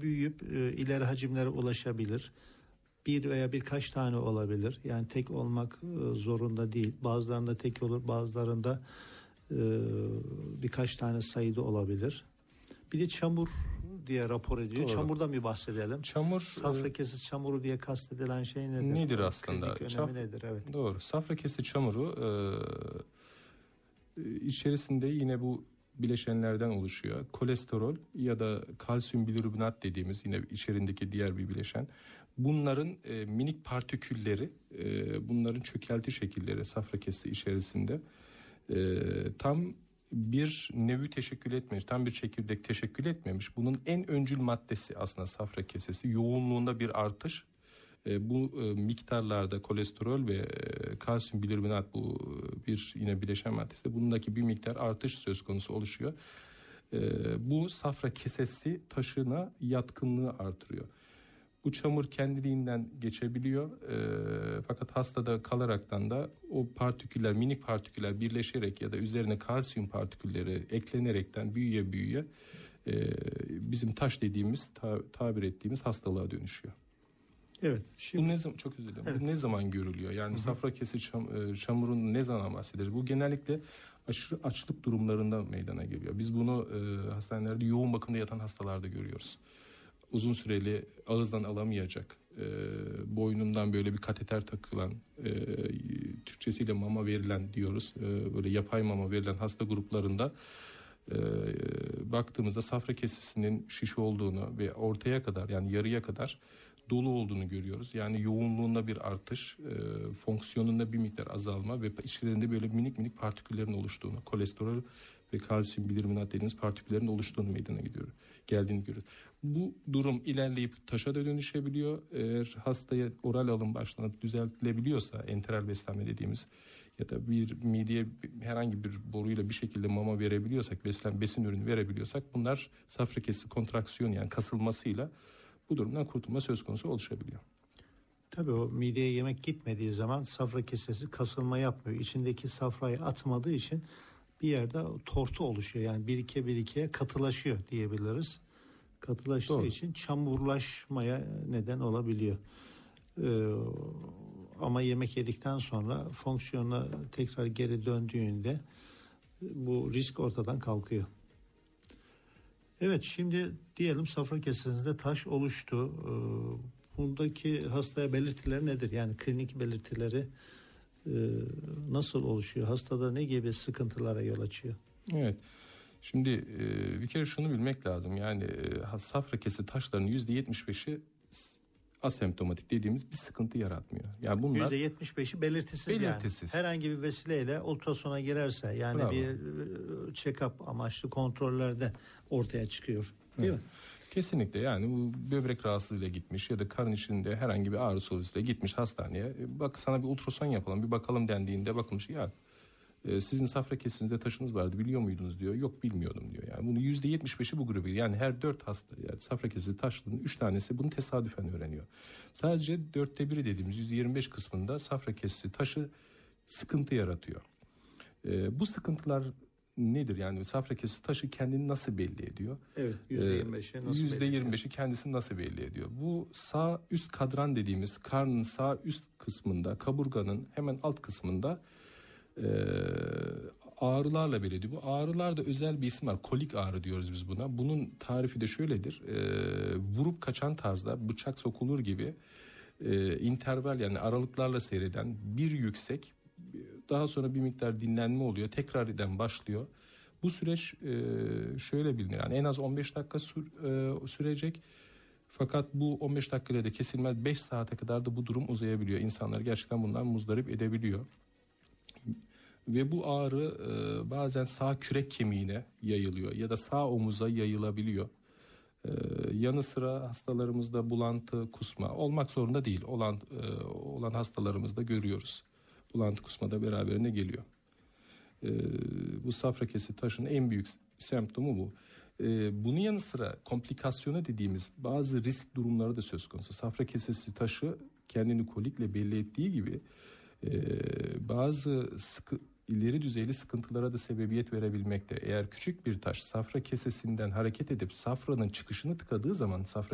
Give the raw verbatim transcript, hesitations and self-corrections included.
büyüyüp e, ileri hacimlere ulaşabilir. Bir veya birkaç tane olabilir. Yani tek olmak e, zorunda değil. Bazılarında tek olur, bazılarında e, birkaç tane sayıda olabilir. Bir de çamur diye rapor ediyor. Doğru. Çamurdan bir bahsedelim. Çamur, safra kesi çamuru diye kastedilen şey nedir? Nedir aslında? Klinik önemi nedir? Evet. Doğru. Safra kesi çamuru e, içerisinde yine bu bileşenlerden oluşuyor. Kolesterol ya da kalsiyum bilirubinat dediğimiz yine içerindeki diğer bir bileşen. Bunların e, minik partikülleri, e, bunların çökelti şekilleri safra kesi içerisinde e, tam bir nevi teşekkül etmemiş, tam bir çekirdek teşekkül etmemiş. Bunun en öncül maddesi aslında safra kesesi. Yoğunluğunda bir artış. E, bu e, miktarlarda kolesterol ve e, kalsiyum bilirubinat bu e, bir yine bileşen maddesi. Bundaki bir miktar artış söz konusu oluşuyor. E, bu safra kesesi taşına yatkınlığı artırıyor. Bu çamur kendiliğinden geçebiliyor. E, fakat hastada kalaraktan da o partiküller, minik partiküller birleşerek ya da üzerine kalsiyum partikülleri eklenerekten büyüye büyüye e, bizim taş dediğimiz, ta, tabir ettiğimiz hastalığa dönüşüyor. Evet. Şimdi... Bu ne zaman, çok özür dilerim. Evet. Bu ne zaman görülüyor? Yani Hı-hı. safra kesi çam, çamurun ne zaman bahsedilir? Bu genellikle aşırı açlık durumlarında meydana geliyor. Biz bunu e, hastanelerde yoğun bakımda yatan hastalarda görüyoruz. Uzun süreli ağızdan alamayacak, e, boynundan böyle bir kateter takılan, e, Türkçesiyle mama verilen diyoruz. E, böyle yapay mama verilen hasta gruplarında e, baktığımızda safra kesesinin şiş olduğunu ve ortaya kadar yani yarıya kadar dolu olduğunu görüyoruz. Yani yoğunluğunda bir artış, e, fonksiyonunda bir miktar azalma ve içlerinde böyle minik minik partiküllerin oluştuğunu, kolesterol ve kalsiyum bilirubinat dediğimiz partiküllerin oluştuğunu meydana gidiyor, geldiğini görüyoruz. Bu durum ilerleyip taşa da dönüşebiliyor. Eğer hastaya oral alım başlanıp düzeltilebiliyorsa, enteral beslenme dediğimiz ya da bir mideye herhangi bir boruyla bir şekilde mama verebiliyorsak, beslen besin ürünü verebiliyorsak bunlar safra kesesi kontraksiyon yani kasılmasıyla bu durumdan kurtulma söz konusu oluşabiliyor. Tabii o mideye yemek gitmediği zaman safra kesesi kasılma yapmıyor. İçindeki safrayı atmadığı için bir yerde tortu oluşuyor. Yani birike birike katılaşıyor diyebiliriz. Katılaştığı Doğru. için çamurlaşmaya neden olabiliyor. Ee, ama yemek yedikten sonra fonksiyona tekrar geri döndüğünde bu risk ortadan kalkıyor. Evet, şimdi diyelim safra kesenizde taş oluştu. Ee, bundaki hastaya belirtileri nedir? Yani klinik belirtileri e, nasıl oluşuyor? Hastada ne gibi sıkıntılara yol açıyor? Evet. Şimdi e, bir kere şunu bilmek lazım. Yani e, safra kesi taşlarının yüzde yetmiş beşi asemptomatik dediğimiz bir sıkıntı yaratmıyor. Yani bunlar yüzde yetmiş beşi belirtisiz, belirtisiz. Yani. Herhangi bir vesileyle ultrasona girerse yani Bravo. bir check-up amaçlı kontrollerde ortaya çıkıyor. Değil evet. mi? Kesinlikle, yani bu böbrek rahatsızlığıyla gitmiş ya da karın içinde herhangi bir ağrı solusuyla gitmiş hastaneye. Bak sana bir ultrason yapalım, bir bakalım dendiğinde bakılmış ya sizin safra kesinizde taşınız vardı, biliyor muydunuz diyor. Yok, bilmiyordum diyor. Yani bunu yüzde yetmiş beşi bu grubu, yani her dört hasta yani safra kesesi taşlının üç tanesi bunu tesadüfen öğreniyor. Sadece dörtte biri dediğimiz yüzde yirmi beş kısmında safra kesesi taşı sıkıntı yaratıyor. Ee, bu sıkıntılar nedir? Yani safra kesesi taşı kendini nasıl belli ediyor? Evet, yüzde yirmi beşi nasıl yüzde yirmi beşi kendisini nasıl belli ediyor? Bu sağ üst kadran dediğimiz karnın sağ üst kısmında, kaburganın hemen alt kısmında Ee, ağrılarla belli ediyor. Bu ağrılarda özel bir isim var. Kolik ağrı diyoruz biz buna. Bunun tarifi de şöyledir. Ee, vurup kaçan tarzda bıçak sokulur gibi e, interval yani aralıklarla seyreden bir yüksek, daha sonra bir miktar dinlenme oluyor. Tekrar eden başlıyor. Bu süreç e, şöyle bilinir. Yani en az on beş dakika sür, e, sürecek. Fakat bu on beş dakikayla da kesilmez. beş saate kadar da bu durum uzayabiliyor. İnsanlar gerçekten bundan muzdarip edebiliyor. Ve bu ağrı e, bazen sağ kürek kemiğine yayılıyor ya da sağ omuza yayılabiliyor. E, yanı sıra hastalarımızda bulantı, kusma olmak zorunda değil. Olan e, olan hastalarımızda görüyoruz. Bulantı, kusma da beraberinde geliyor. E, bu safra kesi taşının en büyük semptomu bu. E, bunun yanı sıra komplikasyonu dediğimiz bazı risk durumları da söz konusu. Safra kesesi taşı kendini kolikle belli ettiği gibi e, bazı sıkı ileri düzeyli sıkıntılara da sebebiyet verebilmekte. Eğer küçük bir taş safra kesesinden hareket edip safranın çıkışını tıkadığı zaman safra